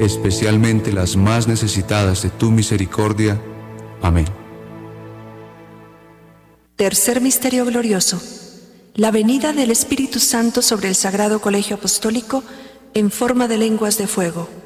especialmente las más necesitadas de tu misericordia. Amén. Tercer misterio glorioso: la venida del Espíritu Santo sobre el Sagrado Colegio Apostólico en forma de lenguas de fuego.